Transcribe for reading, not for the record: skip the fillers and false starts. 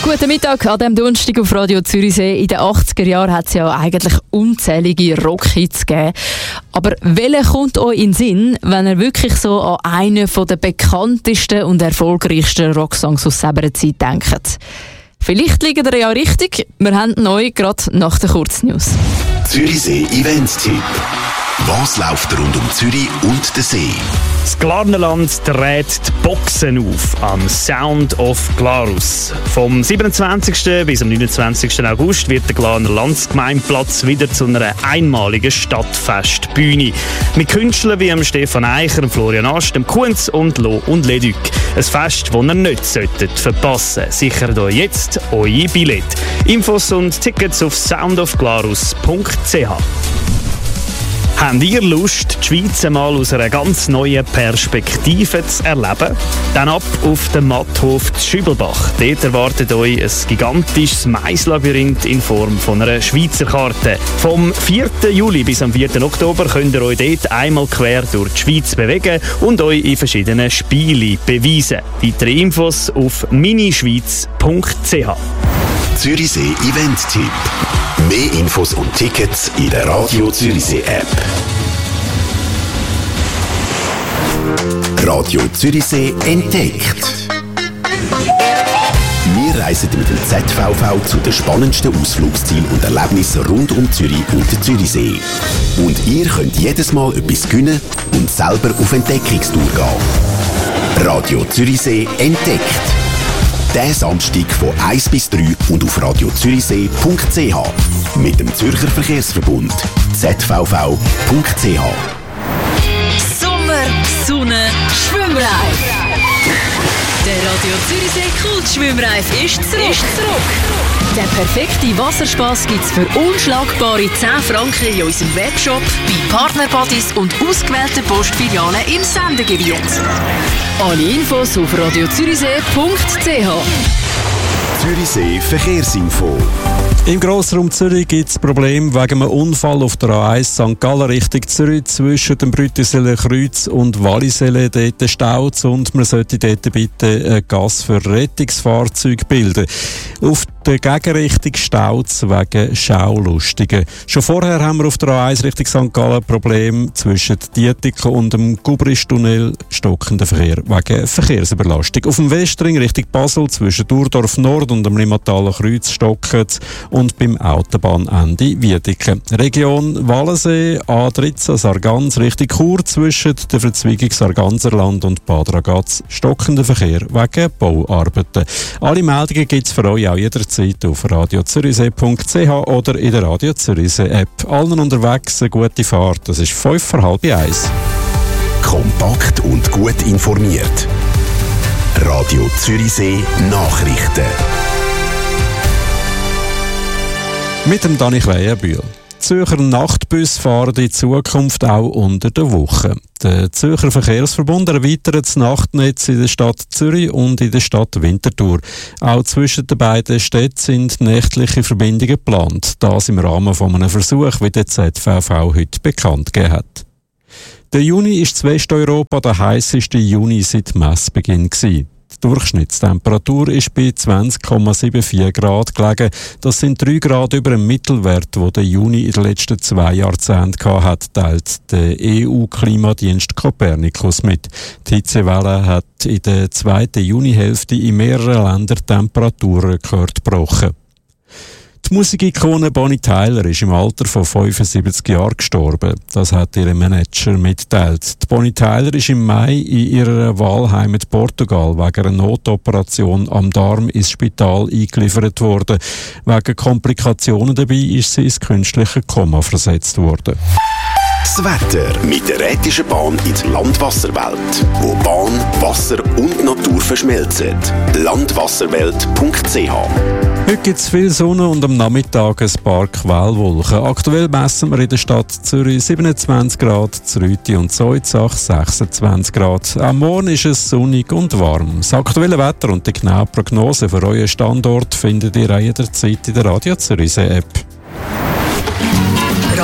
Guten Mittag an diesem Donnerstag auf Radio Zürichsee. In den 80er Jahren hat es ja eigentlich unzählige Rockhits gegeben. Aber welcher kommt euch in den Sinn, wenn ihr wirklich so an einen der bekanntesten und erfolgreichsten Rocksongs aus dieser Zeit denkt? Vielleicht liegt ihr ja richtig. Wir haben neu gerade nach den Kurznews. Zürichsee Events-Tipp. Was läuft rund um Zürich und den See? Das Glarnerland dreht die Boxen auf am Sound of Glarus. Vom 27. bis am 29. August wird der Glarner Landsgemeinplatz wieder zu einer einmaligen Stadtfestbühne. Mit Künstlern wie Stefan Eicher, Florian Ast, Kunz und Lo und Leduc. Ein Fest, das ihr nicht verpassen solltet. Sichert euch jetzt eure Billett. Infos und Tickets auf soundofglarus.ch. Habt ihr Lust, die Schweiz einmal aus einer ganz neuen Perspektive zu erleben? Dann ab auf den Matthof Schübelbach. Dort erwartet euch ein gigantisches Maislabyrinth in Form von einer Schweizer Karte. Vom 4. Juli bis am 4. Oktober könnt ihr euch dort einmal quer durch die Schweiz bewegen und euch in verschiedenen Spielen beweisen. Weitere Infos auf minischweiz.ch. Zürichsee Event-Tipp. Mehr Infos und Tickets in der Radio Zürichsee App. Radio Zürichsee entdeckt. Wir reisen mit dem ZVV zu den spannendsten Ausflugszielen und Erlebnissen rund um Zürich und den Zürichsee. Und ihr könnt jedes Mal etwas gewinnen und selber auf Entdeckungstour gehen. Radio Zürichsee entdeckt. Der Samstag von 1 bis 3 und auf radiozürichsee.ch mit dem Zürcher Verkehrsverbund zvv.ch. Sommer, Sonne, Schwimmreif. Der Radio Zürichsee Kultschwimmreif ist zurück. Der perfekte Wasserspaß gibt's für unschlagbare 10 Franken in unserem Webshop, bei Partnerbodies und ausgewählten Postfilialen im Sendegebiet. Alle Infos auf radiozürichsee.ch. Zürichsee Verkehrsinfo. Im Grossraum Zürich gibt es Probleme wegen einem Unfall auf der A1 St. Gallen Richtung Zürich zwischen dem Brüttiseler Kreuz und Walliselle. Dort staut und man sollte dort bitte ein Gas für Rettungsfahrzeuge bilden. Auf der Gegenrichtung staut es wegen Schaulustigen. Schon vorher haben wir auf der A1 Richtung St. Gallen Probleme zwischen Dietiken und dem Gubristunnel, stockender Verkehr wegen Verkehrsüberlastung. Auf dem Westring Richtung Basel zwischen Durdorf Nord und dem Limmataler Kreuz stockt und beim Autobahnende Wiedeke. Region Wallensee, A13 Sargans Richtung Chur zwischen der Verzweigung Sarganserland und Bad Ragaz stockender Verkehr wegen Bauarbeiten. Alle Meldungen gibt es für euch auch jederzeit auf radiozürichsee.ch oder in der Radio Zürichsee App. Allen unterwegs eine gute Fahrt. Das ist 5:30. Kompakt und gut informiert. Radio Zürichsee Nachrichten. Mit dem Dani Kleienbühl. Zürcher Nachtbus fahren in Zukunft auch unter der Woche. Der Zürcher Verkehrsverbund erweitert das Nachtnetz in der Stadt Zürich und in der Stadt Winterthur. Auch zwischen den beiden Städten sind nächtliche Verbindungen geplant. Das im Rahmen von einem Versuch, wie der ZVV heute bekannt gegeben hat. Der Juni ist in Westeuropa der heisseste Juni seit Messbeginn gewesen. Die Durchschnittstemperatur ist bei 20,74 Grad gelegen. Das sind 3 Grad über dem Mittelwert, den der Juni in den letzten 2 Jahrzehnten hatte, teilt der EU-Klimadienst Copernicus mit. Die Hitzewelle hat in der zweiten Junihälfte in mehreren Ländern Temperaturrekord gebrochen. Die Musikikone Bonnie Tyler ist im Alter von 75 Jahren gestorben. Das hat ihr Manager mitgeteilt. Die Bonnie Tyler ist im Mai in ihrer Wahlheimat Portugal wegen einer Notoperation am Darm ins Spital eingeliefert worden. Wegen Komplikationen dabei ist sie ins künstliche Koma versetzt worden. Das Wetter mit der Rätischen Bahn in die Landwasserwelt, wo Bahn, Wasser und Natur verschmelzen. Landwasserwelt.ch. Heute gibt es viel Sonne und am Nachmittag ein paar Quellwolken. Aktuell messen wir in der Stadt Zürich 27 Grad, Zrüti und Zollzach 26 Grad. Am Morgen ist es sonnig und warm. Das aktuelle Wetter und die genaue Prognose für euren Standort findet ihr auch jederzeit in der Radio Zürichsee App.